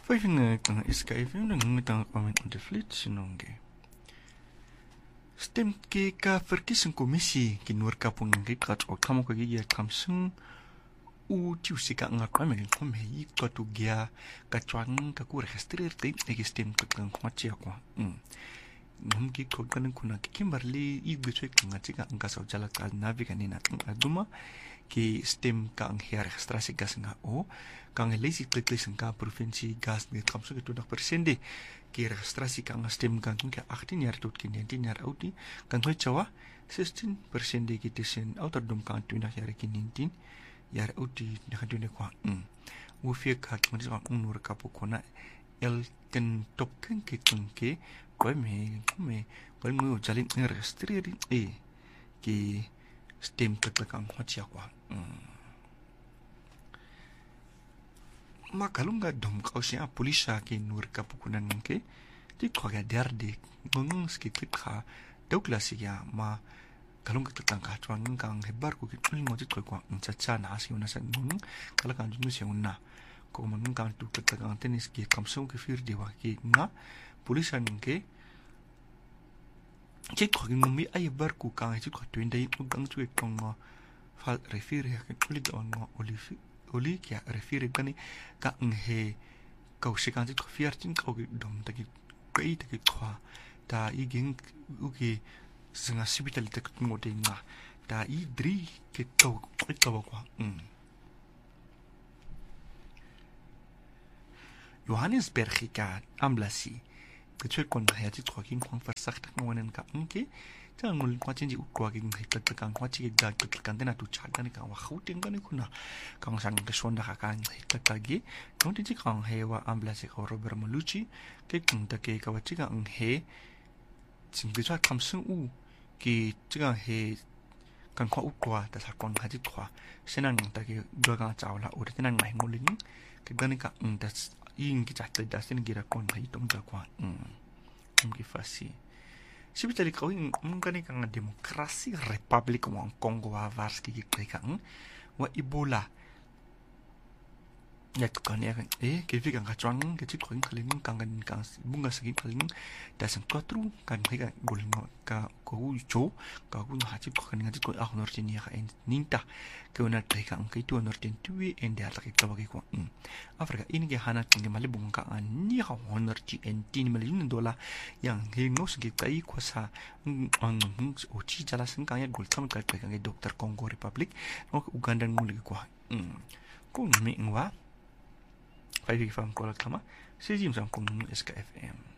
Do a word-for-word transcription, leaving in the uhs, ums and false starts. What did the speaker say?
Vijfing kan iskaiven dan dan komen op de vliet sinonge. Stem ke ka verkiesingscommissie kinur ka pungit kat o kamo ka giya kamsung u tiusika nga kwame kom hei ka tu gia ka twang ka ku registreer te e stem ka kan kwachi akwa. Mm. Ngum ki ko kan kuna kimberly i gutwe nga tika nga sa jala ka naviga ni na aduma ki stem ka ang her registrasie gas nga o kang lesi kliklis nga provinsie gas net kamsung twintig persent ki registrasie ka nga stem kan ka achttien jaar tot ki negentien jaar oud die kan hoe chawa sestien persent ki tussen ouderdom kan twintig jaar ki negentien jaar oud die negatune kwa mm hoeveel ka ki mens van onnoor kapokona el ken top ken ki ke kwa me me wel mo jalin registreer e ki stem klikang hotsia kwa mm ma kalunga dom kausia polisa ki nur kapukunan ke ti kwa ga derde ngung ski klikha Douglas ya ma kalunga klikang ka twang kang hebar ku ki tling mo ti kwa chacha na si una sa ngung kalakan junu si una ko man kang tu klikang tenis ki kamsung ki fir dewa ki nga polisa ke ki kwa gi ngumi ay bar ku kang ti kwa twendai ugang tu kong fal refer ya ki kulit on olifi oli kia refere gani ka nghe kau sekan ti fiartin kau dom tagi kai tagi kwa ta iging uki singa hospital te ngode nga ta i dri ke kau kau kwa mm Johannesburg ka amblasi ke chwe kon ha ti tro king kwang farsak tak ngonen ka nke Jangan ngulin kwa chinji ukwa ging hiklat kang kwa chige ga klikkan tena tu chat kan ka wa khuten kan kuna kang sang ke sonda ka kan hiklat kagi kang ti kang hewa amblase ko Robert Molucci ke kung ta ke ka wa chiga ang he sing bi cha kamsung u ki chiga he kan kwa ukwa ta sa kon ha ji kwa senan ta ke do ga chawla u tena ngai ngulin ke gani ka ang ta ing ki chat da sen gira kon ha itong da kwa mm um ki fasi Sibitali kau ing mungkin kang demokrasi Republik Wang Kongo wa varski ki kang wa Ebola ya kan ya kan eh ke fi kang kachwang ke chi kong kaling kang kan kang bunga sagi kaling da sang kwatru kan ka golin ka ko cho ka ku na chi ko kan ngati ko ah nor tin ya en ninta ke una kai kang kai tu nor tin tu en da ta ka ba ko Afrika ini ke hana tin mali bunga ka an ni ha honor chi en tin mali ni dola yang he no sagi kai ko sa ang o chi jala sang kang ya gol tam ka ka Doctor Congo Republic o Uganda ngul ko ko mi ngwa Five Fam Kolak Kama, Sejim Sam Kung S K F M.